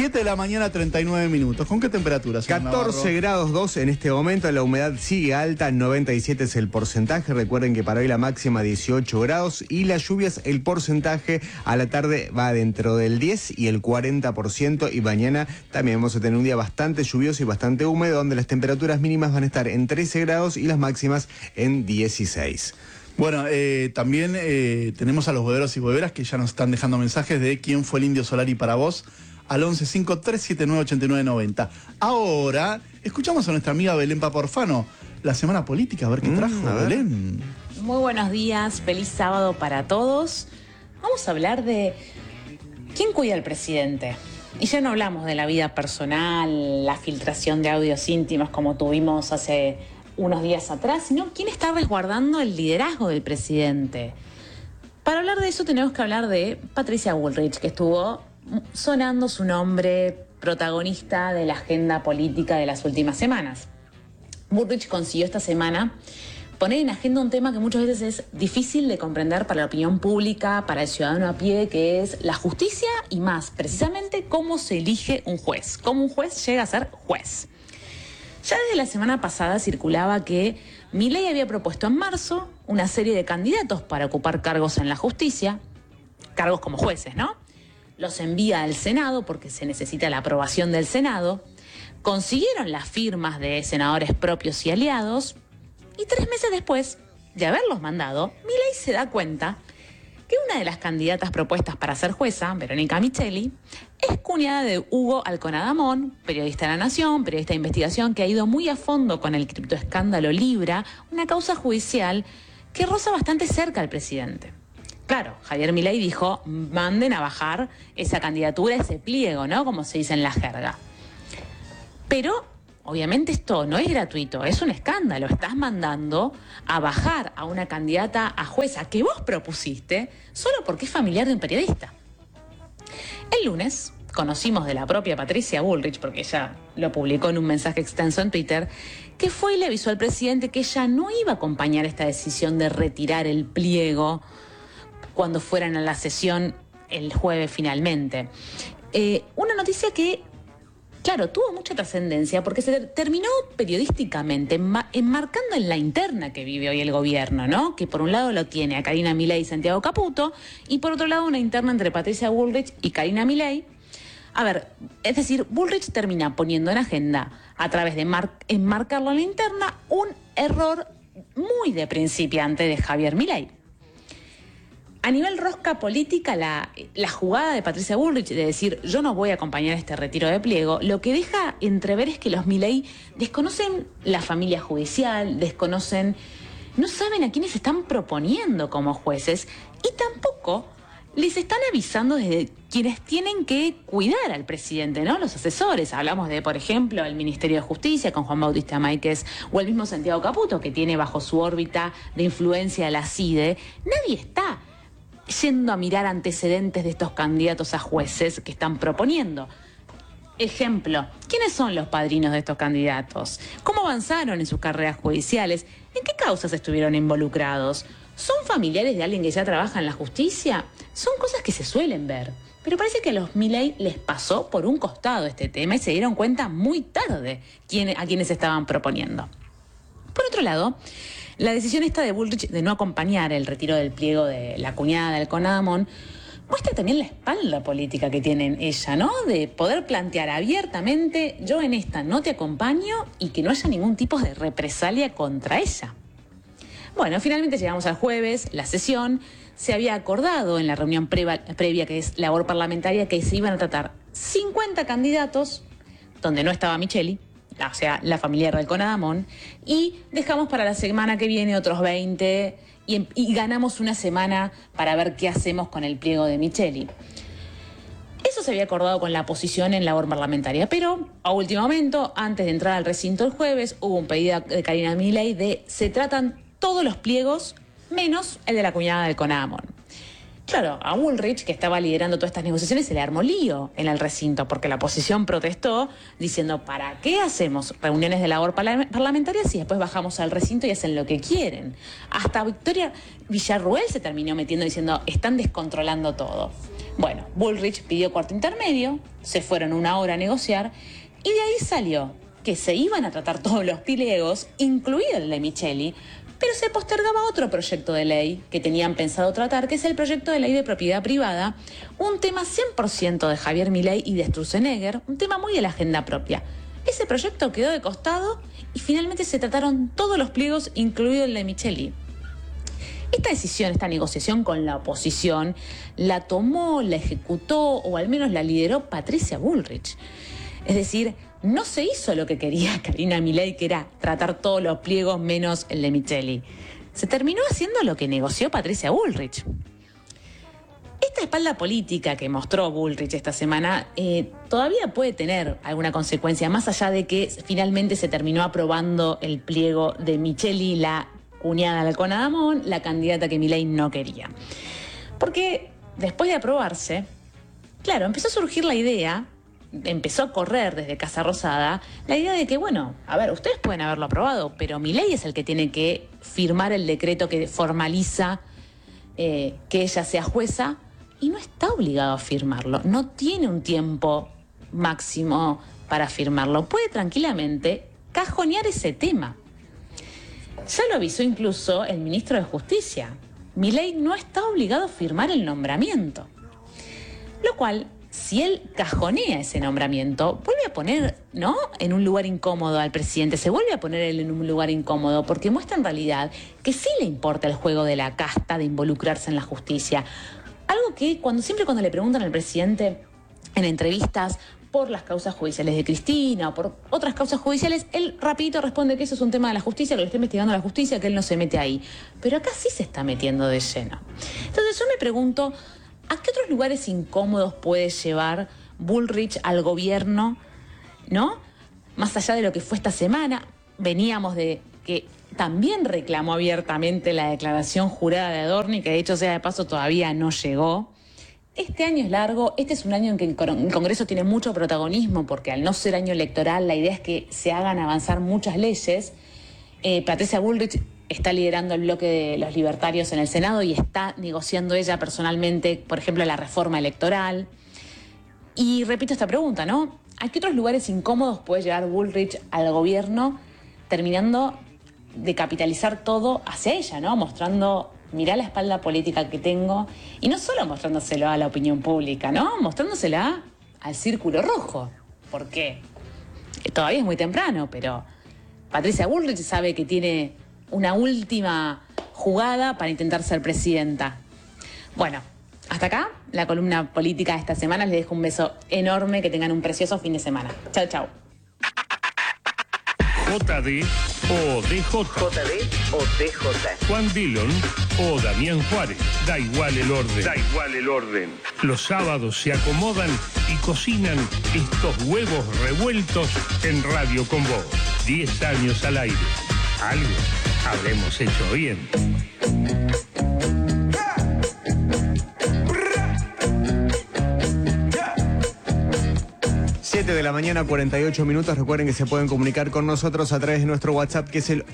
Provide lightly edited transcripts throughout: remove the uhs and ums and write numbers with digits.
7 de la mañana, 39 minutos. ¿Con qué temperatura, señor 14 Navarro? grados 2 en este momento, la humedad sigue alta, 97 es el porcentaje. Recuerden que para hoy la máxima 18 grados y las lluvias, el porcentaje a la tarde va dentro del 10 y el 40%, y mañana también vamos a tener un día bastante lluvioso y bastante húmedo, donde las temperaturas mínimas van a estar en 13 grados y las máximas en 16. Bueno, también tenemos a los boderos y boderas que ya nos están dejando mensajes de quién fue el Indio Solari para vos al 1153798990. Ahora, escuchamos a nuestra amiga Belén Paporfano, la semana política, a ver qué trajo, Belén. Muy buenos días, feliz sábado para todos. Vamos a hablar de quién cuida al presidente. Y ya no hablamos de la vida personal, la filtración de audios íntimos como tuvimos hace unos días atrás, sino quién está resguardando el liderazgo del presidente. Para hablar de eso tenemos que hablar de Patricia Bullrich, que estuvo sonando su nombre, protagonista de la agenda política de las últimas semanas. Bullrich consiguió esta semana poner en agenda un tema que muchas veces es difícil de comprender para la opinión pública, para el ciudadano a pie, que es la justicia y más precisamente cómo se elige un juez, cómo un juez llega a ser juez. Ya desde la semana pasada circulaba que Milei había propuesto en marzo una serie de candidatos para ocupar cargos en la justicia, cargos como jueces, ¿no? Los envía al Senado porque se necesita la aprobación del Senado, consiguieron las firmas de senadores propios y aliados, y 3 meses después de haberlos mandado, Milei se da cuenta que una de las candidatas propuestas para ser jueza, Verónica Micheli, es cuñada de Hugo Alconadamón, periodista de La Nación, periodista de investigación que ha ido muy a fondo con el criptoescándalo Libra, una causa judicial que roza bastante cerca al presidente. Claro, Javier Milei dijo, manden a bajar esa candidatura, ese pliego, ¿no? Como se dice en la jerga. Pero obviamente esto no es gratuito, es un escándalo. Estás mandando a bajar a una candidata a jueza que vos propusiste solo porque es familiar de un periodista. El lunes conocimos de la propia Patricia Bullrich, porque ella lo publicó en un mensaje extenso en Twitter, que fue y le avisó al presidente que ella no iba a acompañar esta decisión de retirar el pliego cuando fueran a la sesión el jueves finalmente. Una noticia que, claro, tuvo mucha trascendencia porque se terminó periodísticamente enmarcando en la interna que vive hoy el gobierno, ¿no? Que por un lado lo tiene a Karina Milei y Santiago Caputo, y por otro lado una interna entre Patricia Bullrich y Karina Milei. A ver, es decir, Bullrich termina poniendo en agenda, a través de enmarcarlo en la interna, un error muy de principiante de Javier Milei. A nivel rosca política, la jugada de Patricia Bullrich de decir yo no voy a acompañar este retiro de pliego, lo que deja entrever es que los Milei desconocen la familia judicial, no saben a quiénes están proponiendo como jueces y tampoco les están avisando desde quienes tienen que cuidar al presidente, ¿no? Los asesores. Hablamos de, por ejemplo, el Ministerio de Justicia con Juan Bautista Máiquez o el mismo Santiago Caputo, que tiene bajo su órbita de influencia la CIDE. Nadie está yendo a mirar antecedentes de estos candidatos a jueces que están proponiendo. Ejemplo, ¿quiénes son los padrinos de estos candidatos? ¿Cómo avanzaron en sus carreras judiciales? ¿En qué causas estuvieron involucrados? ¿Son familiares de alguien que ya trabaja en la justicia? Son cosas que se suelen ver. Pero parece que a los Milei les pasó por un costado este tema y se dieron cuenta muy tarde a quienes estaban proponiendo. Por otro lado, la decisión esta de Bullrich de no acompañar el retiro del pliego de la cuñada de Alconadamón muestra también la espalda política que tiene ella, ¿no? De poder plantear abiertamente, yo en esta no te acompaño, y que no haya ningún tipo de represalia contra ella. Bueno, finalmente llegamos al jueves, la sesión. Se había acordado en la reunión previa, que es labor parlamentaria, que se iban a tratar 50 candidatos, donde no estaba Micheli, o sea, la familia de Alconadamón, y dejamos para la semana que viene otros 20 y ganamos una semana para ver qué hacemos con el pliego de Micheli. Eso se había acordado con la oposición en labor parlamentaria, pero a último momento, antes de entrar al recinto el jueves, hubo un pedido de Karina Milei de se tratan todos los pliegos menos el de la cuñada de Alconadamón. Claro, a Bullrich, que estaba liderando todas estas negociaciones, se le armó lío en el recinto, porque la oposición protestó diciendo, ¿para qué hacemos reuniones de labor parlamentaria si después bajamos al recinto y hacen lo que quieren? Hasta Victoria Villarruel se terminó metiendo diciendo, están descontrolando todo. Bueno, Bullrich pidió corte intermedio, se fueron 1 hora a negociar y de ahí salió que se iban a tratar todos los pliegos, incluido el de Micheli, pero se postergaba otro proyecto de ley que tenían pensado tratar, que es el proyecto de ley de propiedad privada, un tema 100% de Javier Milei y de Sturzenegger, un tema muy de la agenda propia. Ese proyecto quedó de costado y finalmente se trataron todos los pliegos, incluido el de Micheli. Esta decisión, esta negociación con la oposición, la tomó, la ejecutó o al menos la lideró Patricia Bullrich. Es decir, no se hizo lo que quería Karina Milei, que era tratar todos los pliegos menos el de Micheli. Se terminó haciendo lo que negoció Patricia Bullrich. Esta espalda política que mostró Bullrich esta semana todavía puede tener alguna consecuencia, más allá de que finalmente se terminó aprobando el pliego de Micheli, la cuñada de Alcona Damón, la candidata que Milei no quería. Porque después de aprobarse, claro, empezó a surgir la idea, empezó a correr desde Casa Rosada, la idea de que, bueno, a ver, ustedes pueden haberlo aprobado, pero Milei es el que tiene que firmar el decreto que formaliza que ella sea jueza y no está obligado a firmarlo, no tiene un tiempo máximo para firmarlo, puede tranquilamente cajonear ese tema. Ya lo avisó incluso el ministro de Justicia. Milei no está obligado a firmar el nombramiento. Lo cual, si él cajonea ese nombramiento, vuelve a poner, ¿no?, en un lugar incómodo al presidente, se vuelve a poner él en un lugar incómodo, porque muestra en realidad que sí le importa el juego de la casta, de involucrarse en la justicia. Algo que siempre cuando le preguntan al presidente en entrevistas por las causas judiciales de Cristina o por otras causas judiciales, él rapidito responde que eso es un tema de la justicia, que lo está investigando la justicia, que él no se mete ahí. Pero acá sí se está metiendo de lleno. Entonces yo me pregunto, ¿a qué otros lugares incómodos puede llevar Bullrich al gobierno, ¿no? Más allá de lo que fue esta semana, veníamos de que también reclamó abiertamente la declaración jurada de Adorni, que de hecho, sea de paso, todavía no llegó. Este año es largo, este es un año en que el Congreso tiene mucho protagonismo, porque al no ser año electoral, la idea es que se hagan avanzar muchas leyes. Patricia Bullrich está liderando el bloque de los libertarios en el Senado y está negociando ella personalmente, por ejemplo, la reforma electoral. Y repito esta pregunta, ¿no? ¿A qué otros lugares incómodos puede llevar Bullrich al gobierno, terminando de capitalizar todo hacia ella, ¿no? Mostrando, mirá la espalda política que tengo, y no solo mostrándoselo a la opinión pública, ¿no? Mostrándosela al círculo rojo. ¿Por qué? Todavía es muy temprano, pero Patricia Bullrich sabe que tiene una última jugada para intentar ser presidenta. Bueno, hasta acá la columna política de esta semana. Les dejo un beso enorme, que tengan un precioso fin de semana. Chau, chau. JD o DJ. JD o DJ. Juan Dillon o Damián Juárez. Da igual el orden. Da igual el orden. Los sábados se acomodan y cocinan estos huevos revueltos en Radio con Vos. 10 años al aire. Algo habremos hecho bien. 7 de la mañana, 48 minutos. Recuerden que se pueden comunicar con nosotros a través de nuestro WhatsApp, que es el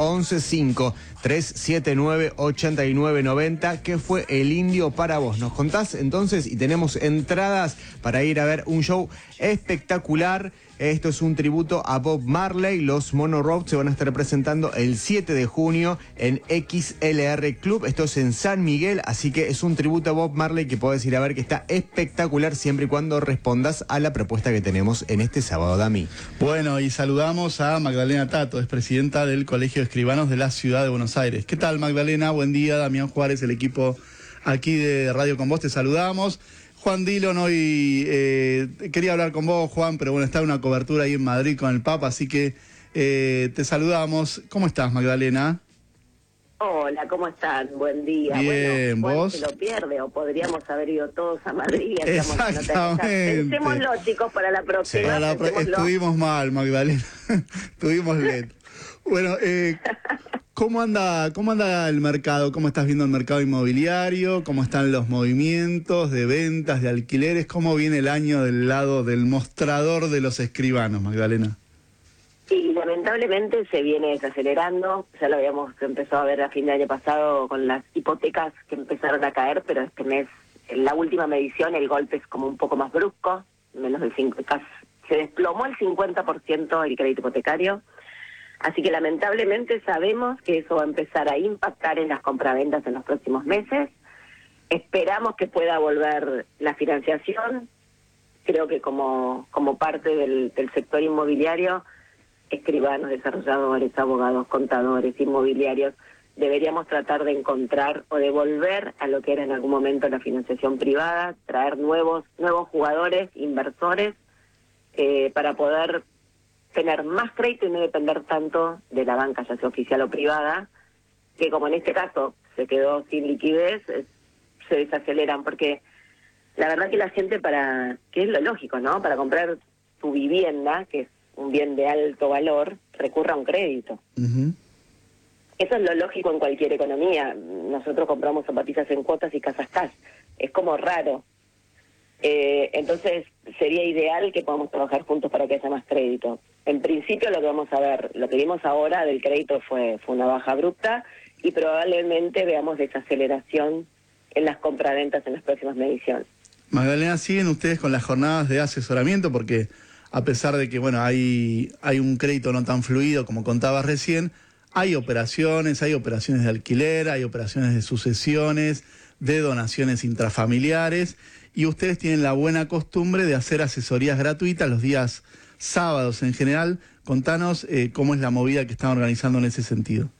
115-379-8990. ¿Qué fue el Indio para vos? Nos contás entonces, y tenemos entradas para ir a ver un show espectacular. Esto es un tributo a Bob Marley. Los Mono Road se van a estar presentando el 7 de junio en XLR Club. Esto es en San Miguel, así que es un tributo a Bob Marley que podés ir a ver, que está espectacular, siempre y cuando respondas a la propuesta que tenemos en este sábado, Dami. Bueno, y saludamos a Magdalena Tato, es presidenta del Colegio de Escribanos de la Ciudad de Buenos Aires. ¿Qué tal, Magdalena? Buen día. Damián Juárez, el equipo aquí de Radio con Vos, te saludamos. Juan Dillon, hoy quería hablar con vos, Juan, pero bueno, está en una cobertura ahí en Madrid con el Papa, así que te saludamos. ¿Cómo estás, Magdalena? Hola, ¿cómo están? Buen día. Bien, bueno, ¿vos? se lo pierde, o podríamos haber ido todos a Madrid. Exactamente. Pensémoslo, chicos, para la próxima. Sí, estuvimos mal, Magdalena. Estuvimos lento. Bueno, ¿cómo anda el mercado? ¿Cómo estás viendo el mercado inmobiliario? ¿Cómo están los movimientos de ventas, de alquileres? ¿Cómo viene el año del lado del mostrador de los escribanos, Magdalena? Y lamentablemente se viene desacelerando. Ya lo habíamos empezado a ver a fin de año pasado con las hipotecas que empezaron a caer, pero este mes en la última medición el golpe es como un poco más brusco, menos del 5, se desplomó el 50% el crédito hipotecario, así que lamentablemente sabemos que eso va a empezar a impactar en las compraventas en los próximos meses. Esperamos que pueda volver la financiación. Creo que como parte del sector inmobiliario, escribanos, desarrolladores, abogados, contadores, inmobiliarios, deberíamos tratar de encontrar o de volver a lo que era en algún momento la financiación privada, traer nuevos jugadores, inversores, para poder tener más crédito y no depender tanto de la banca, ya sea oficial o privada, que como en este caso se quedó sin liquidez, se desaceleran, porque la verdad que la gente que es lo lógico, ¿no? Para comprar tu vivienda, que es un bien de alto valor, recurra a un crédito. Uh-huh. Eso es lo lógico en cualquier economía. Nosotros compramos zapatillas en cuotas y casas cash. Es como raro. Entonces sería ideal que podamos trabajar juntos para que haya más crédito. En principio lo que vamos a ver, lo que vimos ahora del crédito fue una baja abrupta y probablemente veamos desaceleración en las compraventas en las próximas mediciones. Magdalena, ¿siguen ustedes con las jornadas de asesoramiento? Porque a pesar de que bueno hay un crédito no tan fluido como contabas recién, hay operaciones de alquiler, hay operaciones de sucesiones, de donaciones intrafamiliares, y ustedes tienen la buena costumbre de hacer asesorías gratuitas los días sábados en general. Contanos cómo es la movida que están organizando en ese sentido.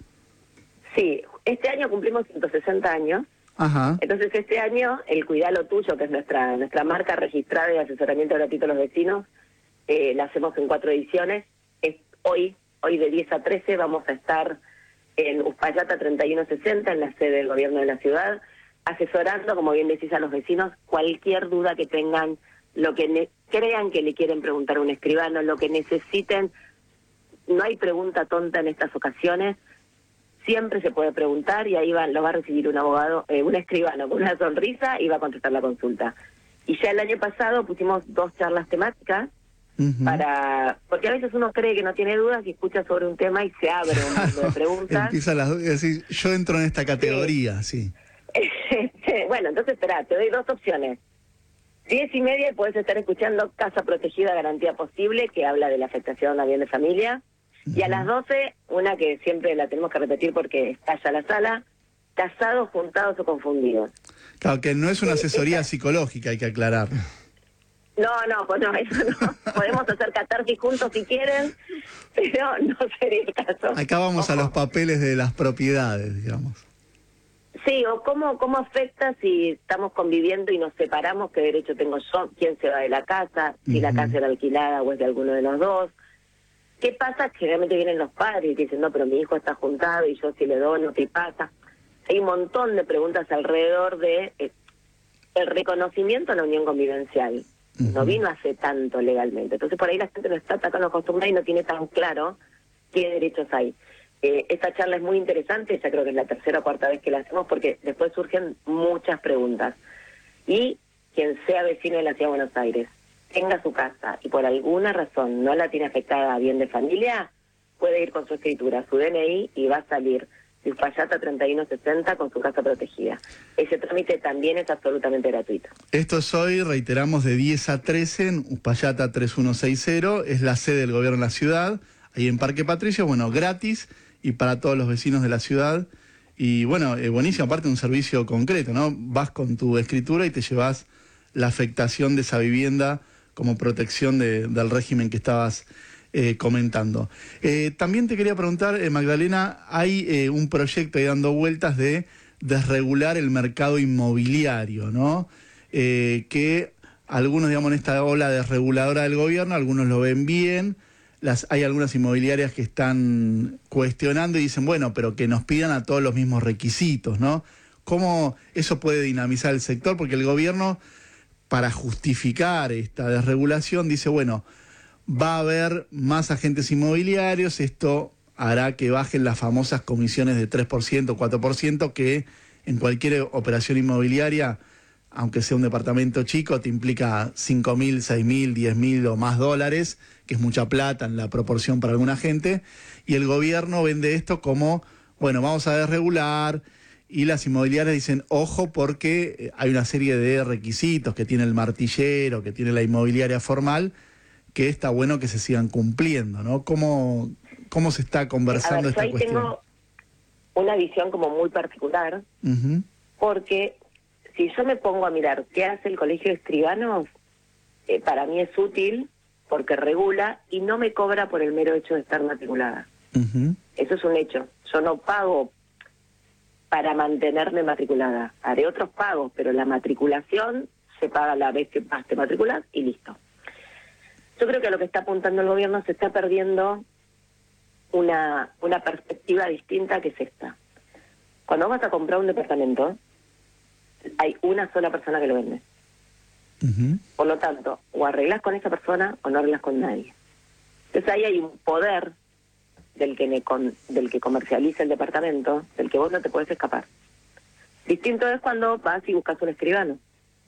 Sí, este año cumplimos 160 años. Ajá. Entonces este año el Cuidá lo Tuyo, que es nuestra marca registrada de asesoramiento gratuito a los vecinos, la hacemos en 4 ediciones. Hoy de 10 a 13 vamos a estar en Uspallata 3160, en la sede del gobierno de la ciudad, asesorando, como bien decís, a los vecinos cualquier duda que tengan, lo que crean que le quieren preguntar a un escribano, lo que necesiten. No hay pregunta tonta en estas ocasiones, siempre se puede preguntar y ahí lo va a recibir un abogado, un escribano con una sonrisa y va a contestar la consulta. Y ya el año pasado pusimos 2 charlas temáticas, porque a veces uno cree que no tiene dudas y escucha sobre un tema y se abre un mundo de preguntas. Empieza las dudas, es decir, yo entro en esta categoría, sí. Bueno, entonces espera, te doy 2 opciones. 10:30 puedes estar escuchando Casa Protegida Garantía Posible, que habla de la afectación a bien de familia. Y a las 12, una que siempre la tenemos que repetir porque estalla la sala, Casados, Juntados o Confundidos. Claro, que no es una asesoría psicológica, hay que aclarar. No, pues no, eso no. Podemos hacer catarsis juntos si quieren, pero no sería el caso. Acá vamos a los papeles de las propiedades, digamos. Sí, o cómo afecta si estamos conviviendo y nos separamos, qué derecho tengo yo, quién se va de la casa, si la casa era alquilada o es de alguno de los dos. ¿Qué pasa? Generalmente vienen los padres y dicen, no, pero mi hijo está juntado y yo si le dono, ¿qué pasa? Hay un montón de preguntas alrededor de el reconocimiento a la unión convivencial. No vino hace tanto legalmente. Entonces por ahí la gente no está atacando acostumbrada y no tiene tan claro qué derechos hay. Esta charla es muy interesante, ya creo que es la 3ª o 4ª vez que la hacemos porque después surgen muchas preguntas. Y quien sea vecino de la Ciudad de Buenos Aires, tenga su casa y por alguna razón no la tiene afectada a bien de familia, puede ir con su escritura, su DNI y va a salir de Uspallata 3160 con su casa protegida. Ese trámite también es absolutamente gratuito. Esto es hoy, reiteramos, de 10 a 13 en Uspallata 3160, es la sede del gobierno de la ciudad, ahí en Parque Patricio, bueno, gratis y para todos los vecinos de la ciudad. Y bueno, buenísimo, aparte un servicio concreto, ¿no? Vas con tu escritura y te llevas la afectación de esa vivienda como protección del régimen que estabas comentando. También te quería preguntar, Magdalena, hay un proyecto ahí dando vueltas de desregular el mercado inmobiliario, ¿no? Que algunos, digamos, en esta ola desreguladora del gobierno, algunos lo ven bien, hay algunas inmobiliarias que están cuestionando y dicen, bueno, pero que nos pidan a todos los mismos requisitos, ¿no? ¿Cómo eso puede dinamizar el sector? Porque el gobierno, para justificar esta desregulación, dice, bueno, va a haber más agentes inmobiliarios, esto hará que bajen las famosas comisiones de 3%, 4%, que en cualquier operación inmobiliaria, aunque sea un departamento chico, te implica 5.000, 6.000, 10.000 o más dólares, que es mucha plata en la proporción para alguna gente, y el gobierno vende esto como, bueno, vamos a desregular y las inmobiliarias dicen, ojo, porque hay una serie de requisitos que tiene el martillero, que tiene la inmobiliaria formal, que está bueno que se sigan cumpliendo, ¿no? ¿Cómo se está conversando esta cuestión? Yo ahí tengo una visión como muy particular, porque si yo me pongo a mirar qué hace el Colegio de Escribanos, para mí es útil porque regula y no me cobra por el mero hecho de estar matriculada. Eso es un hecho. Yo no pago para mantenerme matriculada. Haré otros pagos, pero la matriculación se paga la vez que te matriculas y listo. Yo creo que a lo que está apuntando el gobierno se está perdiendo una perspectiva distinta, que es esta. Cuando vas a comprar un departamento, hay una sola persona que lo vende. Por lo tanto, o arreglas con esa persona o no arreglas con nadie. Entonces ahí hay un poder del que comercializa el departamento, del que vos no te puedes escapar. Distinto es cuando vas y buscas un escribano.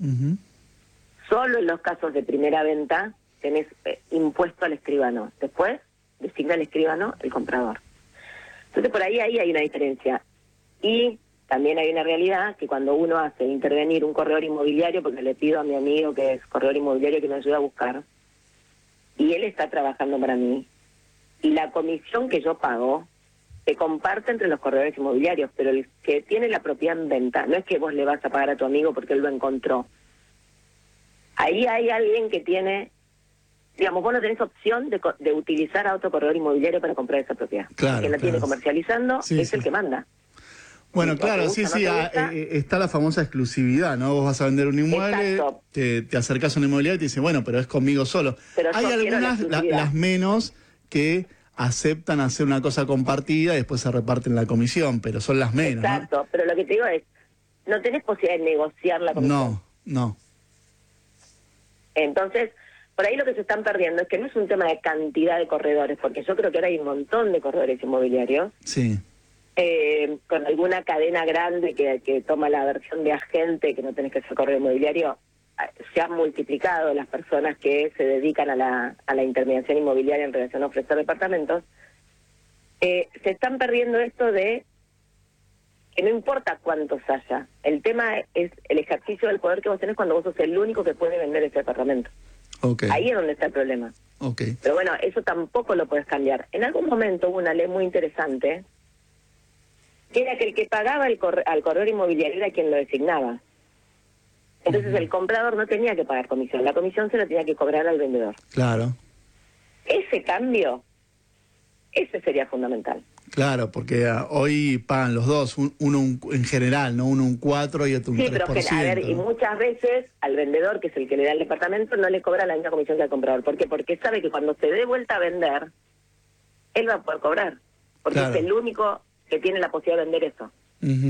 Solo en los casos de primera venta tenés impuesto al escribano. Después designa al escribano el comprador. Entonces por ahí hay una diferencia. Y también hay una realidad que cuando uno hace intervenir un corredor inmobiliario, porque le pido a mi amigo que es corredor inmobiliario que me ayude a buscar, y él está trabajando para mí, y la comisión que yo pago se comparte entre los corredores inmobiliarios, pero el que tiene la propiedad en venta, no es que vos le vas a pagar a tu amigo porque él lo encontró. Ahí hay alguien que tiene, digamos, vos no tenés opción de utilizar a otro corredor inmobiliario para comprar esa propiedad. Claro, el que la tiene comercializando sí, es el que manda. Bueno, claro, sí, está la famosa exclusividad, ¿no? Vos vas a vender un inmueble, te acercás a un inmobiliario y te dicen, bueno, pero es conmigo solo. Pero hay algunas, las menos, que aceptan hacer una cosa compartida y después se reparten la comisión, pero son las menos. Exacto, ¿no? Pero lo que te digo es, no tenés posibilidad de negociar la comisión. No. Entonces, por ahí lo que se están perdiendo es que no es un tema de cantidad de corredores, porque yo creo que ahora hay un montón de corredores inmobiliarios. Sí. Con alguna cadena grande que toma la versión de agente, que no tenés que ser corredor inmobiliario, se han multiplicado las personas que se dedican a la intermediación inmobiliaria en relación a ofrecer departamentos. Se están perdiendo esto de que no importa cuántos haya, el tema es el ejercicio del poder que vos tenés cuando vos sos el único que puede vender ese departamento. Ahí es donde está el problema. Pero bueno, eso tampoco lo puedes cambiar. En algún momento hubo una ley muy interesante, que era que el que pagaba al corredor inmobiliario era quien lo designaba. Entonces el comprador no tenía que pagar comisión, la comisión se la tenía que cobrar al vendedor. Claro. Ese cambio, ese sería fundamental. Claro, porque hoy pagan los dos, uno en general, ¿no? Uno un 4 y otro un 3%. Sí, pero a ver, y muchas veces al vendedor, que es el que le da el departamento, no le cobra la misma comisión que al comprador. ¿Por qué? Porque sabe que cuando se dé vuelta a vender, él va a poder cobrar. Porque es el único que tiene la posibilidad de vender eso.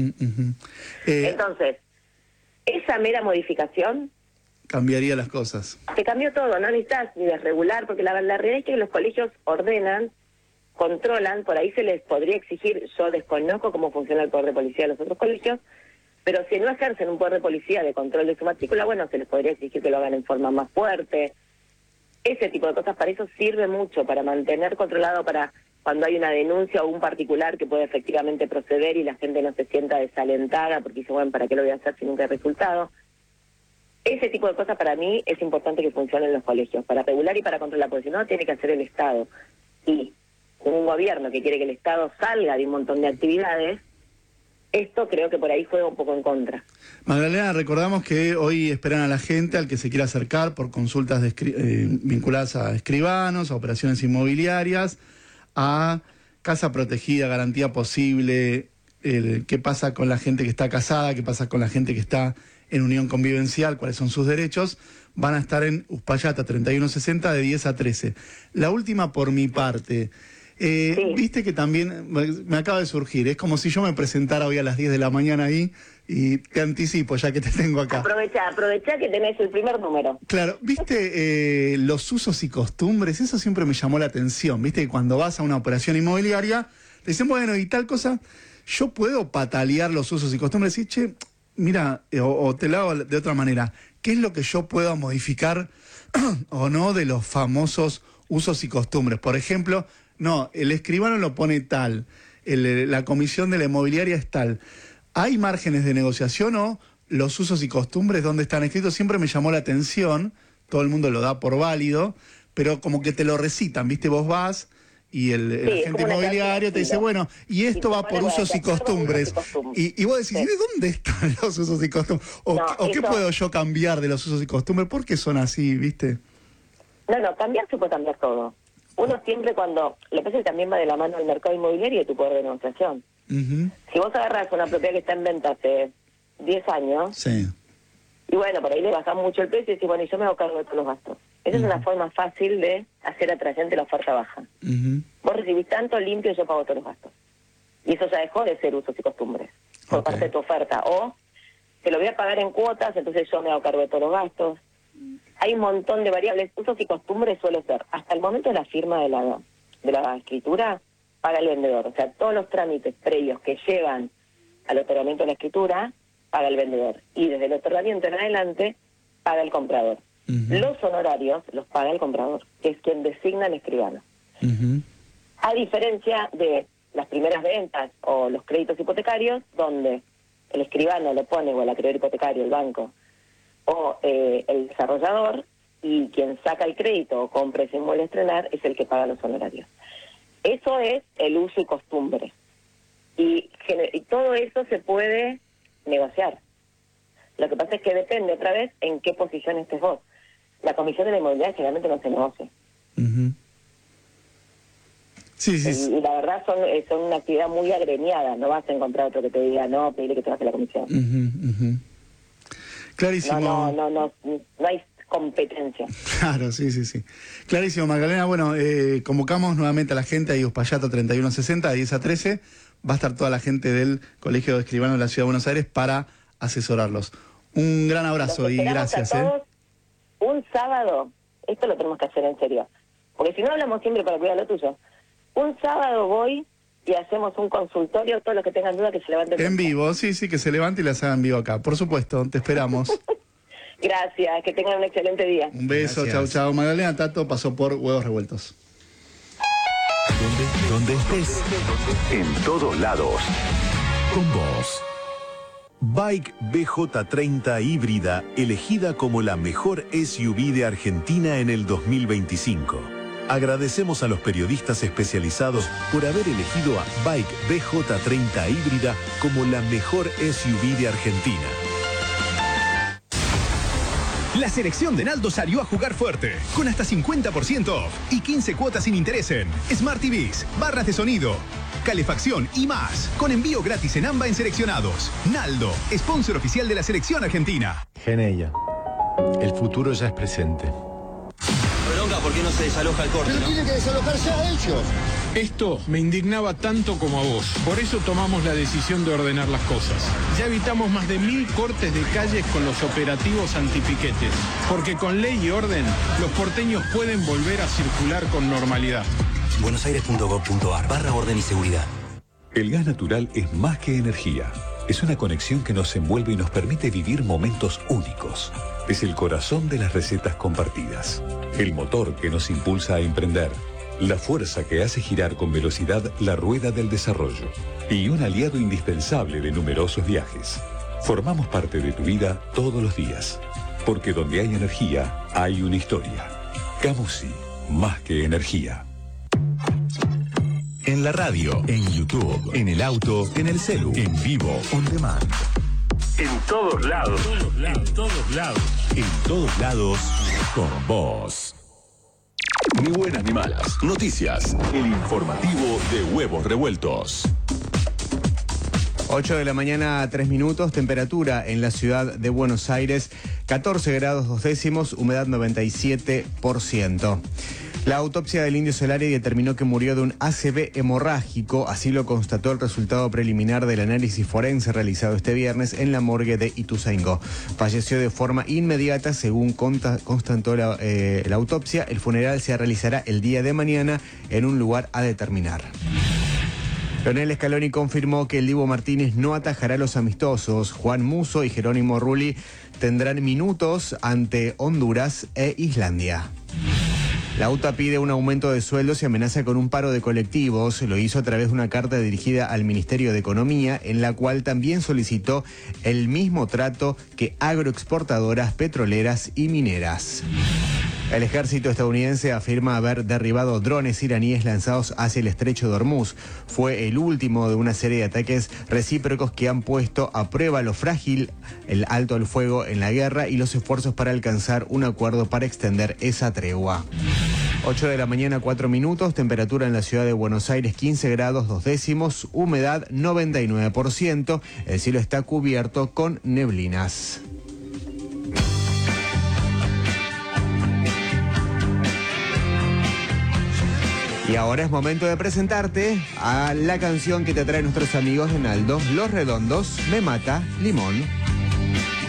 Entonces, esa mera modificación cambiaría las cosas. Te cambió todo, no necesitas ni desregular, porque la realidad es que los colegios ordenan, controlan, por ahí se les podría exigir, yo desconozco cómo funciona el poder de policía de los otros colegios, pero si no ejercen un poder de policía de control de su matrícula, bueno, se les podría exigir que lo hagan en forma más fuerte. Ese tipo de cosas para eso sirve mucho, para mantener controlado, para cuando hay una denuncia o un particular que puede efectivamente proceder y la gente no se sienta desalentada porque dice, bueno, ¿para qué lo voy a hacer si nunca hay resultado? Ese tipo de cosas para mí es importante que funcionen en los colegios, para regular y para controlar, porque si no, tiene que hacer el Estado. Y un gobierno que quiere que el Estado salga de un montón de actividades, esto creo que por ahí juega un poco en contra. Magdalena, recordamos que hoy esperan a la gente, al que se quiera acercar por consultas vinculadas a escribanos, a operaciones inmobiliarias, a casa protegida, garantía posible, qué pasa con la gente que está casada, qué pasa con la gente que está en unión convivencial, cuáles son sus derechos. Van a estar en Uspallata 3160 de 10 a 13. La última por mi parte. Sí. Viste que también me acaba de surgir, es como si yo me presentara hoy a las 10 de la mañana ahí y te anticipo ya que te tengo acá. Aprovecha que tenés el primer número. Claro, viste los usos y costumbres, eso siempre me llamó la atención, viste que cuando vas a una operación inmobiliaria, te dicen, bueno, y tal cosa, yo puedo patalear los usos y costumbres y che, mira, o te lo hago de otra manera, ¿qué es lo que yo puedo modificar o no de los famosos usos y costumbres? Por ejemplo, no, el escribano lo pone tal, la comisión de la inmobiliaria es tal. ¿hay márgenes de negociación o los usos y costumbres donde están escritos? Siempre me llamó la atención, todo el mundo lo da por válido, pero como que te lo recitan, ¿viste? Vos vas y el agente inmobiliario te dice, bueno, y esto va por usos y costumbres. Y vos decís, ¿y de dónde están los usos y costumbres? ¿O qué puedo yo cambiar de los usos y costumbres? ¿Por qué son así, viste? No, cambiar se puede cambiar todo. Uno siempre cuando... Lo que pasa es que también va de la mano del mercado inmobiliario y de tu poder de negociación. Si vos agarrás una propiedad que está en venta hace 10 años, sí, y bueno, por ahí le bajás mucho el precio y decís, bueno, y yo me hago cargo de todos los gastos. Esa es una forma fácil de hacer atrayente la oferta baja. Vos recibís tanto limpio, yo pago todos los gastos. Y eso ya dejó de ser usos y costumbres por parte de tu oferta. O te lo voy a pagar en cuotas, entonces yo me hago cargo de todos los gastos. Hay un montón de variables. Usos y costumbres suele ser, hasta el momento de la firma de la escritura, paga el vendedor. O sea, todos los trámites previos que llevan al otorgamiento de la escritura, paga el vendedor. Y desde el otorgamiento en adelante, paga el comprador. Los honorarios los paga el comprador, que es quien designa al escribano. A diferencia de las primeras ventas o los créditos hipotecarios, donde el escribano lo pone, o el acreedor hipotecario, el banco, o el desarrollador, y quien saca el crédito o compra ese inmueble a estrenar es el que paga los honorarios. Eso es el uso y costumbre. Y todo eso se puede negociar. Lo que pasa es que depende otra vez en qué posición estés vos. La comisión de la inmobiliaria generalmente no se negocia. Sí. Y la verdad son una actividad muy agremiada. No vas a encontrar otro que te diga, no, pedirle que te baje la comisión. Clarísimo. No hay competencia. Claro, sí. Clarísimo, Magdalena. Bueno, convocamos nuevamente a la gente a Uspallata 3160, de 10 a 13. Va a estar toda la gente del Colegio de Escribanos de la Ciudad de Buenos Aires para asesorarlos. Un gran abrazo y gracias. Un sábado, esto lo tenemos que hacer en serio, porque si no hablamos siempre para cuidar lo tuyo. Un sábado voy y hacemos un consultorio, todos los que tengan duda que se levanten. En vivo, sí, que se levante y las hagan en vivo acá. Por supuesto, te esperamos. Gracias, que tengan un excelente día. Un beso, chau. Magdalena Tato pasó por Huevos Revueltos. Donde estés, en todos lados, con vos. Bike BJ30 híbrida, elegida como la mejor SUV de Argentina en el 2025. Agradecemos a los periodistas especializados por haber elegido a Bike BJ30 híbrida como la mejor SUV de Argentina. La selección de Naldo salió a jugar fuerte, con hasta 50% off y 15 cuotas sin interés en Smart TVs, barras de sonido, calefacción y más, con envío gratis en AMBA en seleccionados. Naldo, sponsor oficial de la selección argentina. Geneia, el futuro ya es presente. Bronca, ¿por qué no se desaloja el corte? Pero tiene que desalojarse a ellos. Esto me indignaba tanto como a vos. Por eso tomamos la decisión de ordenar las cosas. Ya evitamos más de 1000 cortes de calles con los operativos antipiquetes. Porque con ley y orden, los porteños pueden volver a circular con normalidad. buenosaires.gov.ar/orden y seguridad. El gas natural es más que energía. Es una conexión que nos envuelve y nos permite vivir momentos únicos. Es el corazón de las recetas compartidas. El motor que nos impulsa a emprender. La fuerza que hace girar con velocidad la rueda del desarrollo. Y un aliado indispensable de numerosos viajes. Formamos parte de tu vida todos los días. Porque donde hay energía, hay una historia. Camusi, más que energía. En la radio, en YouTube, en el auto, en el celu, en vivo, on demand. En todos lados. En todos lados. En todos lados, con vos. Ni buenas ni malas. Noticias. El informativo de Huevos Revueltos. 8 de la mañana, 3 minutos, temperatura en la ciudad de Buenos Aires, 14 grados 2 décimos, humedad 97%. La autopsia del Indio Solari determinó que murió de un ACV hemorrágico, así lo constató el resultado preliminar del análisis forense realizado este viernes en la morgue de Ituzaingó. Falleció de forma inmediata, según constató la autopsia. El funeral se realizará el día de mañana en un lugar a determinar. Leonel Scaloni confirmó que el Dibu Martínez no atajará a los amistosos. Juan Musso y Jerónimo Rulli tendrán minutos ante Honduras e Islandia. La UTA pide un aumento de sueldos y amenaza con un paro de colectivos. Lo hizo a través de una carta dirigida al Ministerio de Economía, en la cual también solicitó el mismo trato que agroexportadoras, petroleras y mineras. El ejército estadounidense afirma haber derribado drones iraníes lanzados hacia el estrecho de Hormuz. Fue el último de una serie de ataques recíprocos que han puesto a prueba lo frágil, el alto al fuego en la guerra y los esfuerzos para alcanzar un acuerdo para extender esa tregua. 8 de la mañana, 4 minutos, temperatura en la ciudad de Buenos Aires 15 grados 2 décimos, humedad 99%, el cielo está cubierto con neblinas. Y ahora es momento de presentarte a la canción que te traen nuestros amigos de Naldo, Los Redondos, Me Mata Limón.